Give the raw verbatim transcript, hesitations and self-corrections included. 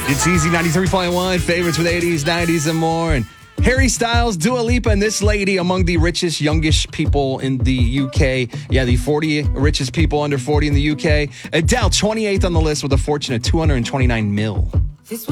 It's Easy ninety-three point one, favorites with eighties, nineties, and more. And Harry Styles, Dua Lipa, and this lady among the richest, youngest people in the U K. Yeah, the forty richest people under forty in the U K. Adele, twenty-eighth on the list with a fortune of two hundred twenty-nine mil.